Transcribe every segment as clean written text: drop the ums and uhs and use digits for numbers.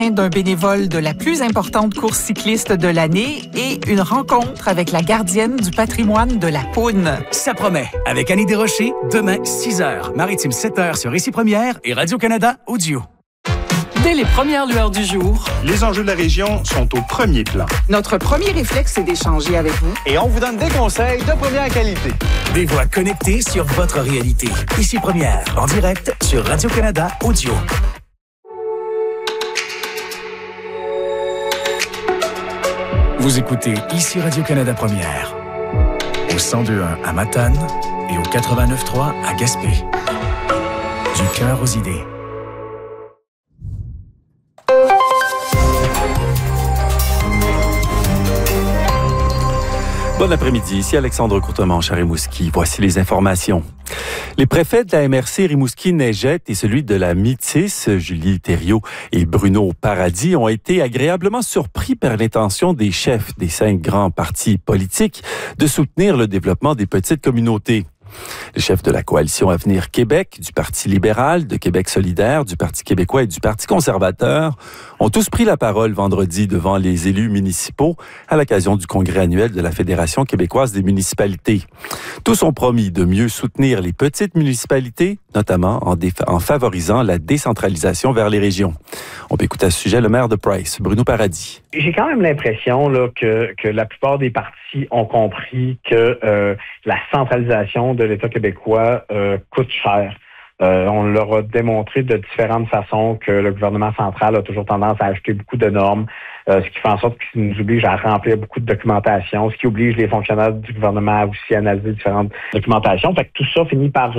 d'un bénévole de la plus importante course cycliste de l'année et une rencontre avec la gardienne du patrimoine de la Poune. Ça promet. Avec Annie Desrochers, demain, 6h, Maritime 7h sur Ici Première et Radio-Canada Audio. Dès les premières lueurs du jour, les enjeux de la région sont au premier plan. notre premier réflexe est d'échanger avec vous. Et on vous donne des conseils de première qualité. Des voix connectées sur votre réalité. Ici Première, en direct sur Radio-Canada Audio. Vous écoutez Ici Radio-Canada Première, au 102.1 à Matane et au 89.3 à Gaspé. Du cœur aux idées. Bon après-midi, ici Alexandre Courtemanche à Rimouski. Voici les informations. Les préfets de la MRC Rimouski-Neigette et celui de la Métis, Julie Thériault et Bruno Paradis, ont été agréablement surpris par l'intention des chefs des 5 grands partis politiques de soutenir le développement des petites communautés. Les chefs de la coalition Avenir Québec, du Parti libéral, de Québec solidaire, du Parti québécois et du Parti conservateur ont tous pris la parole vendredi devant les élus municipaux à l'occasion du congrès annuel de la Fédération québécoise des municipalités. Tous ont promis de mieux soutenir les petites municipalités, notamment en favorisant la décentralisation vers les régions. On peut écouter à ce sujet le maire de Price, Bruno Paradis. J'ai quand même l'impression là, que la plupart des partis ont compris que la centralisation de l'État québécois coûte cher. On leur a démontré de différentes façons que le gouvernement central a toujours tendance à ajouter beaucoup de normes, ce qui fait en sorte qu'il nous oblige à remplir beaucoup de documentation, ce qui oblige les fonctionnaires du gouvernement à aussi analyser différentes documentations. Fait que tout ça finit par,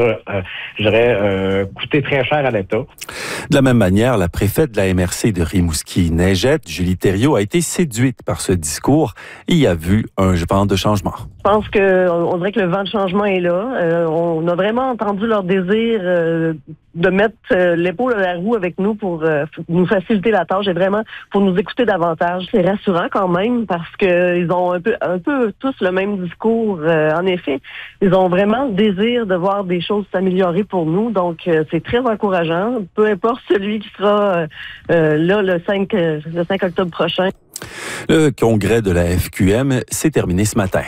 coûter très cher à l'État. De la même manière, la préfète de la MRC de Rimouski-Neigette, Julie Thériault, a été séduite par ce discours et y a vu un vent de changement. Je pense qu'on dirait que le vent de changement est là. On a vraiment entendu leur désir de mettre l'épaule à la roue avec nous pour nous faciliter la tâche et vraiment pour nous écouter davantage. C'est rassurant quand même parce qu'ils ont un peu tous le même discours. En effet, ils ont vraiment le désir de voir des choses s'améliorer pour nous. Donc, c'est très encourageant. Peu importe celui qui sera là le 5 octobre prochain. Le congrès de la FQM s'est terminé ce matin.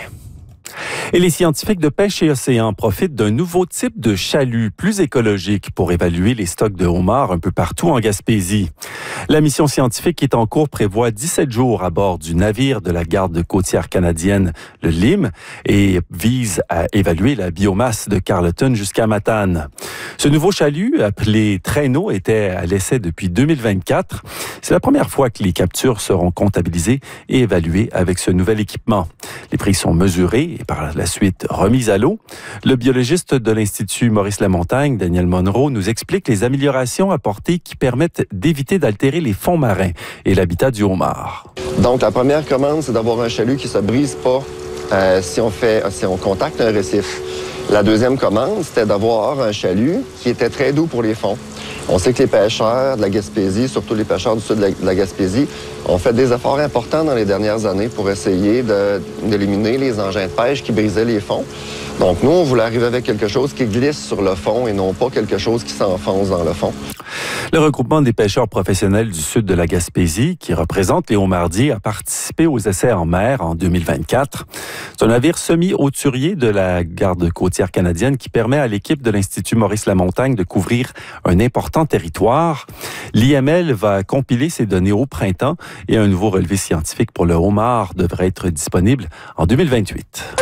Et les scientifiques de Pêche et Océan profitent d'un nouveau type de chalut plus écologique pour évaluer les stocks de homards un peu partout en Gaspésie. La mission scientifique qui est en cours prévoit 17 jours à bord du navire de la garde côtière canadienne, le LIM, et vise à évaluer la biomasse de Carleton jusqu'à Matane. Ce nouveau chalut, appelé Traîneau, était à l'essai depuis 2024. C'est la première fois que les captures seront comptabilisées et évaluées avec ce nouvel équipement. Les prix sont mesurés et par la suite remises à l'eau. Le biologiste de l'Institut Maurice Lamontagne, Daniel Monroe, nous explique les améliorations apportées qui permettent d'éviter d'altérer les fonds marins et l'habitat du homard. Donc, la première commande, c'est d'avoir un chalut qui ne se brise pas si on contacte un récif. La deuxième commande, c'était d'avoir un chalut qui était très doux pour les fonds. On sait que les pêcheurs de la Gaspésie, surtout les pêcheurs du sud de la Gaspésie, ont fait des efforts importants dans les dernières années pour essayer d'éliminer les engins de pêche qui brisaient les fonds. Donc nous, on voulait arriver avec quelque chose qui glisse sur le fond et non pas quelque chose qui s'enfonce dans le fond. Le regroupement des pêcheurs professionnels du sud de la Gaspésie, qui représente les homardiers, a participé aux essais en mer en 2024. C'est un navire semi-hauturier de la garde côtière canadienne qui permet à l'équipe de l'Institut Maurice Lamontagne de couvrir un important territoire. L'IML va compiler ces données au printemps et un nouveau relevé scientifique pour le homard devrait être disponible en 2028.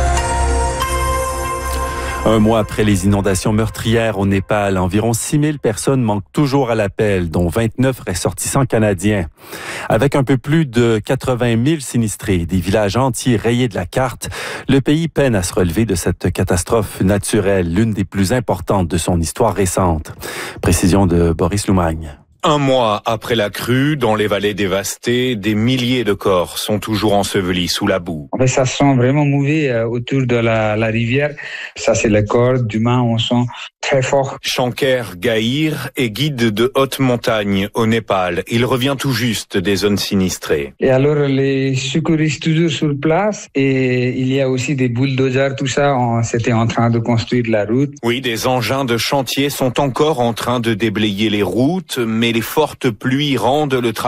Un mois après les inondations meurtrières au Népal, environ 6 000 personnes manquent toujours à l'appel, dont 29 ressortissants canadiens. Avec un peu plus de 80 000 sinistrés, des villages entiers rayés de la carte, le pays peine à se relever de cette catastrophe naturelle, l'une des plus importantes de son histoire récente. Précision de Boris Loumagne. Un mois après la crue, dans les vallées dévastées, des milliers de corps sont toujours ensevelis sous la boue. Ça sent vraiment mauvais autour de la rivière. Ça, c'est le corps d'humains, on sent très fort. Shankar Gahir est guide de haute montagne au Népal. Il revient tout juste des zones sinistrées. Et alors, les secouristes toujours sur place et il y a aussi des bulldozers, tout ça. C'était en train de construire la route. Oui, des engins de chantier sont encore en train de déblayer les routes, mais les fortes pluies rendent le travail